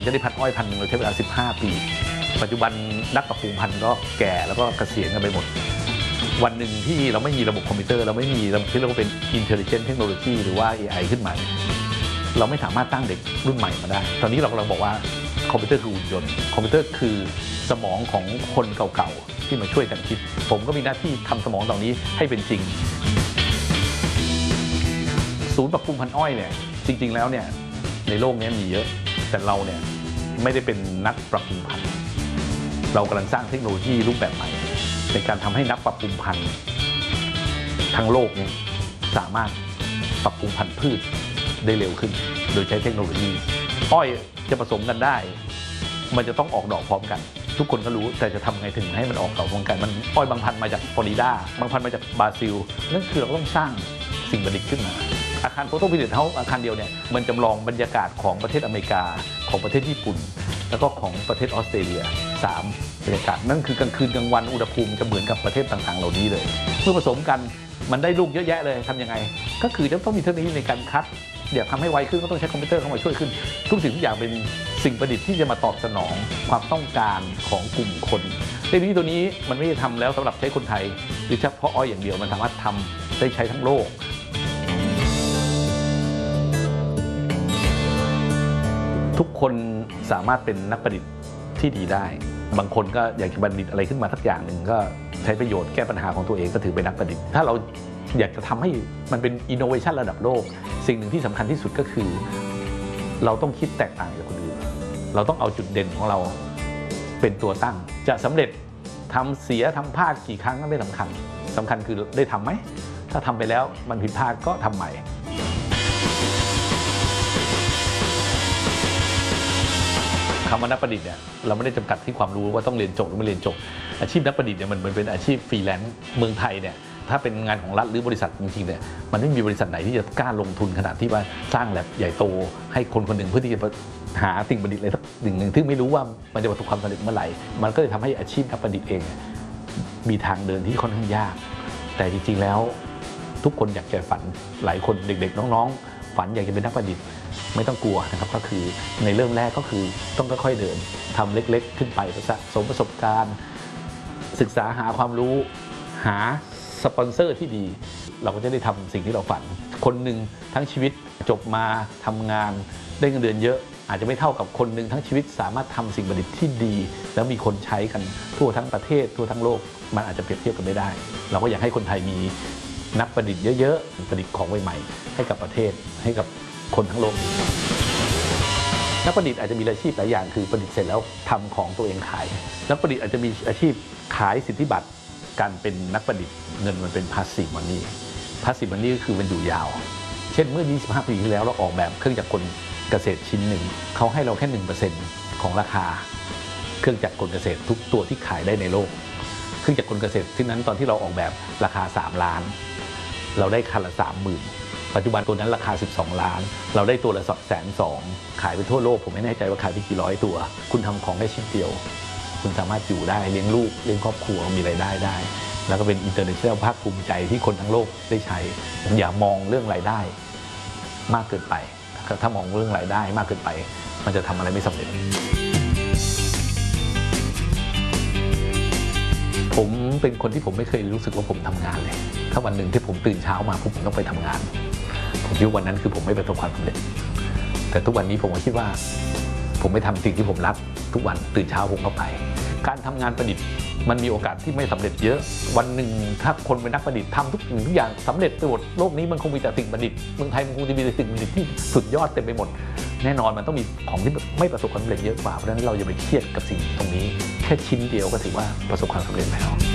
จะได้พันอ้อยพันหนึ่งเราใช้เวลา15 ปีปัจจุบันนักปรับปรุงพันธุ์ก็แก่แล้วก็เกษียณกันไปหมดวันหนึ่งที่เราไม่มีระบบคอมพิวเตอร์เราไม่มีที่เรียกว่าเป็น Intelligent Technology หรือว่า AI ขึ้นมาเราไม่สามารถตั้งเด็กรุ่นใหม่มาได้ตอนนี้เรากำลังบอกว่าคอมพิวเตอร์คือหุ่นยนต์คอมพิวเตอร์คือสมองของคนเก่าๆที่มาช่วยกันคิดผมก็มีหน้าที่ทำสมองเหล่านี้ให้เป็นจริงศูนย์ปรับปรุงพันธุ์อ้อยเนี่ยจริงๆแล้วเนี่ยในโลกนี้มีเยอะแต่เราเนี่ยไม่ได้เป็นนักปรับปรุงพันธุ์เรากำลังสร้างเทคโนโลยีรูปแบบใหม่ในการทำให้นักปรับปรุงพันธุ์ทั้งโลกนี้สามารถปรับปรุงพันธุ์พืชได้เร็วขึ้นโดยใช้เทคโนโลยีอ้อยจะผสมกันได้มันจะต้องออกดอกพร้อมกันทุกคนก็รู้แต่จะทำไงถึงให้มันออกดอกพร้อมกันมันอ้อยบางพันธุ์มาจากฟลอริดาบางพันธุ์มาจากบราซิลนั่นคือเราต้องสร้างสิ่งประดิษฐ์ขึ้นมาอาคารโฟโตวิดีโอเฮาส์อาคารเดียวเนี่ยมันจำลองบรรยากาศของประเทศอเมริกาของประเทศญี่ปุ่นแล้วก็ของประเทศออสเตรเลีย3บรรยากาศนั่นคือกลางคืนกลางวันอุณหภูมิจะเหมือนกับประเทศต่างๆเหล่านี้เลยเมื่อผสมกันมันได้ลูกเยอะแยะเลยทำยังไงก็คือต้องมีเทคโนโลยีในการคัดอยากทำให้ไวขึ้นก็ต้องใช้คอมพิวเตอร์เข้ามาช่วยขึ้นทุกสิ่งทุกอย่างเป็นสิ่งประดิษฐ์ที่จะมาตอบสนองความต้องการของกลุ่มคนเทคโนโลยีตัวนี้มันไม่ได้ทำแล้วสำหรับใช้คนไทยหรือเฉพาะอ้อยอย่างเดียวมันสามารถทำได้ใช้ทั้งโลกทุกคนสามารถเป็นนักประดิษฐ์ที่ดีได้บางคนก็อยากจะประดิษฐ์อะไรขึ้นมาสักอย่างหนึ่งก็ใช้ประโยชน์แก้ปัญหาของตัวเองก็ถือเป็นนักประดิษฐ์ถ้าเราอยากจะทำให้มันเป็นอินโนเวชันระดับโลกสิ่งหนึ่งที่สำคัญที่สุดก็คือเราต้องคิดแตกต่างจากคนอื่นเราต้องเอาจุดเด่นของเราเป็นตัวตั้งจะสำเร็จทำเสียทำพลาดกี่ครั้งก็ไม่สำคัญคือได้ทำไหมถ้าทำไปแล้วมันผิดพลาดก็ทำใหม่คำว่านักประดิษฐ์เนี่ยเราไม่ได้จำกัดที่ความรู้ว่าต้องเรียนจบหรือไม่เรียนจบอาชีพนักประดิษฐ์เนี่ยมันเป็นอาชีพฟรีแลนซ์เมืองไทยเนี่ยถ้าเป็นงานของรัฐหรือบริษัทจริงๆเนี่ยมันไม่มีบริษัทไหนที่จะกล้าลงทุนขนาดที่ว่าสร้างแลบใหญ่โตให้คนคนหนึ่งเพื่อที่จะหาสิ่งประดิษฐ์อะไรสักสิ่งหนึ่งที่ไม่รู้ว่ามันจะประสบความสำเร็จเมื่อไหร่มันก็เลยทำให้อาชีพนักประดิษฐ์เองมีทางเดินที่ค่อนข้างยากแต่จริงๆแล้วทุกคนอยากจะฝันหลายคนเด็กๆน้องๆฝันอยากจะเป็นนักประดิษฐ์ไม่ต้องกลัวนะครับก็คือในเริ่มแรกก็คือต้องค่อยๆเดินทำเล็กๆขึ้นไปสะสมประสบการณ์ศึกษาหาความรู้หาสปอนเซอร์ที่ดีเราก็จะได้ทำสิ่งที่เราฝันคนหนึ่งทั้งชีวิตจบมาทำงานได้เงินเดือนเยอะอาจจะไม่เท่ากับคนหนึ่งทั้งชีวิตสามารถทำสิ่งประดิษฐ์ที่ดีแล้วมีคนใช้กันทั่วทั้งประเทศทั่วทั้งโลกมันอาจจะเปรียบเทียบกันไม่ได้เราก็อยากให้คนไทยมีนักประดิษฐ์เยอะๆประดิษฐ์ของใหม่ๆให้กับประเทศให้กับคนทั้งโลกนักประดิษฐ์อาจจะมีอาชีพหลายอย่างคือประดิษฐ์เสร็จแล้วทำของตัวเองขายนักประดิษฐ์อาจจะมีอาชีพขายสิทธิบัตรการเป็นนักประดิษฐ์เงินมันเป็นพาสซีฟมันนี่พาสซีฟมันนี่ก็คือมันอยู่ยาวเช่นเมื่อ25 ปีที่แล้วเราออกแบบเครื่องจักรกลเกษตรชิ้นหนึ่งเขาให้เราแค่ 1% ของราคาเครื่องจักรกลเกษตรทุกตัวที่ขายได้ในโลกเครื่องจักรกลเกษตรที่นั้นตอนที่เราออกแบบราคา3 ล้านเราได้คันละ30,000ปัจจุบันตัวนั้นราคา12 ล้านเราได้ตัวละ120,000ขายไปทั่วโลกผมไม่แน่ใจว่าขายไปกี่ร้อยตัวคุณทำของได้ชิ้นเดียวคุณสามารถอยู่ได้เลี้ยงลูกเลี้ยงครอบครัวมีรายได้ได้แล้วก็เป็นอินเตอร์เนชั่นแนลภาคภูมิใจที่คนทั้งโลกได้ใช้อย่ามองเรื่องรายได้มากเกินไปถ้ามองเรื่องรายได้มากเกินไปมันจะทำอะไรไม่สำเร็จผมเป็นคนที่ผมไม่เคยรู้สึกว่าผมทำงานเลยถ้าวันหนึ่งที่ผมตื่นเช้ามาผมต้องไปทำงานผมคิดวันนั้นคือผมไม่ประสบความสำเร็จแต่ทุกวันนี้ผมก็คิดว่าผมไม่ทำสิ่งที่ผมรักทุกวันตื่นเช้าผมก็ไปการทำงานประดิษฐ์มันมีโอกาสที่ไม่สำเร็จเยอะวันหนึ่งถ้าคนเป็นนักประดิษฐ์ทำทุกสิ่งทุกอย่างสำเร็จไปหมดโลกนี้มันคงมีแต่สิ่งประดิษฐ์เมืองไทยมันคงจะมีแต่สิ่งประดิษฐ์ที่สุดยอดเต็มไปหมดแน่นอนมันต้องมีของที่ไม่ประสบความสำเร็จเยอะกว่าเพราะฉะนั้นเราอย่าไปเครียดกับสิ่งตรงนี้แค่ชิ้นเดียวก็ถือว่าประสบความสำเร็จแล้ว